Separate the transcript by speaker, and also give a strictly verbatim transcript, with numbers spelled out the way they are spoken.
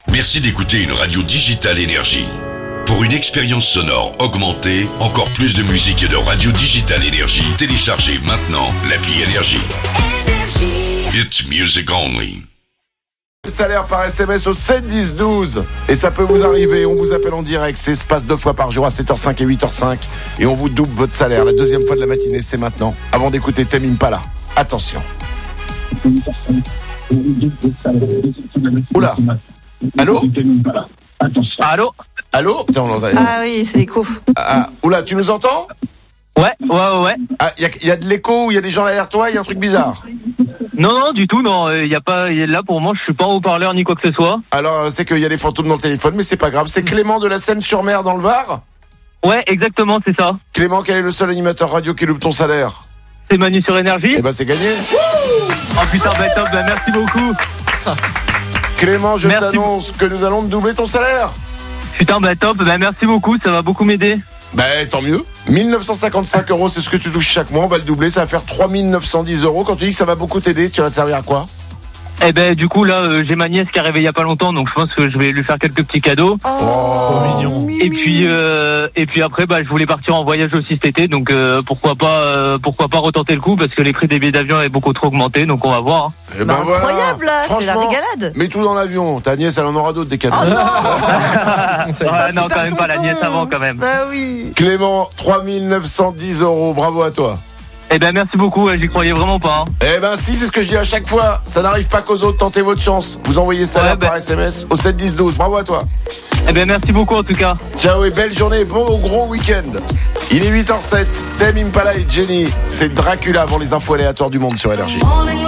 Speaker 1: Merci d'écouter une radio digitale Énergie. Pour une expérience sonore augmentée, encore plus de musique et de radio digitale Énergie, téléchargez maintenant l'appli Énergie. It's music only.
Speaker 2: Salaire par S M S au sept dix douze. Et ça peut vous arriver, on vous appelle en direct, c'est se passe deux fois par jour à sept heures cinq et huit heures cinq. Et on vous double votre salaire. La deuxième fois de la matinée, c'est maintenant. Avant d'écouter Tame Impala. Attention. Oula. Allô
Speaker 3: Allô
Speaker 2: Allô Putain, on entend...
Speaker 4: Ah oui, c'est l'écho.
Speaker 2: Ah, oula, tu nous entends?
Speaker 3: Ouais, ouais, ouais, ouais.
Speaker 2: Ah, il y, y a de l'écho ou il y a des gens derrière toi, il y a un truc bizarre?
Speaker 3: Non, non, du tout, non. Il y a pas, y a, là, pour moi, je suis pas en haut-parleur ni quoi que ce soit.
Speaker 2: Alors, c'est qu'il y a des fantômes dans le téléphone, mais c'est pas grave. C'est Clément de la Seine-sur-Mer dans le Var?
Speaker 3: Ouais, exactement, c'est ça.
Speaker 2: Clément, quel est le seul animateur radio qui loupe ton salaire?
Speaker 3: C'est Manu sur Énergie.
Speaker 2: Eh ben, c'est gagné.
Speaker 3: Oh putain, bah top, bah merci beaucoup.
Speaker 2: Clément, je
Speaker 3: merci
Speaker 2: t'annonce que nous allons te doubler ton salaire.
Speaker 3: Putain, bah top, bah merci beaucoup, ça va beaucoup m'aider.
Speaker 2: Bah tant mieux. mille neuf cent cinquante-cinq euros, c'est ce que tu touches chaque mois. On va le doubler, ça va faire trois mille neuf cent dix euros. Quand tu dis que ça va beaucoup t'aider, tu vas te servir à quoi?
Speaker 3: Eh ben du coup là, euh, j'ai ma nièce qui est arrivée il y a pas longtemps, donc je pense que je vais lui faire quelques petits cadeaux.
Speaker 4: Oh,
Speaker 2: Oh,
Speaker 4: mignon.
Speaker 3: Et puis euh, et puis après, bah je voulais partir en voyage aussi cet été, donc euh, pourquoi pas euh, pourquoi pas retenter le coup parce que les prix des billets d'avion avaient beaucoup trop augmenté, donc on va voir. Hein.
Speaker 2: Eh ben
Speaker 4: Bah,
Speaker 2: voilà.
Speaker 4: incroyable, là, c'est la
Speaker 2: Franchement,
Speaker 4: régalade.
Speaker 2: mets tout dans l'avion. Ta nièce, elle en aura d'autres des cadeaux.
Speaker 4: Oh non.
Speaker 3: Ah,
Speaker 4: Ça,
Speaker 3: non,
Speaker 4: c'est
Speaker 3: quand même pas la
Speaker 4: tonton.
Speaker 3: nièce avant quand même.
Speaker 4: Bah oui.
Speaker 2: Clément, trois mille neuf cent dix euros. Bravo à toi.
Speaker 3: Eh ben merci beaucoup, ouais, j'y croyais vraiment pas. Hein.
Speaker 2: Eh ben si, c'est ce que je dis à chaque fois. Ça n'arrive pas qu'aux autres. Tentez votre chance. Vous envoyez ça
Speaker 3: Ouais, ben...
Speaker 2: par S M S au sept dix douze. Bravo à toi.
Speaker 3: Eh ben merci beaucoup en tout cas.
Speaker 2: Ciao et belle journée. Bon gros week-end. Il est huit heures zéro sept. Tame Impala et Jenny. C'est Dracula avant les infos aléatoires du monde sur Énergie.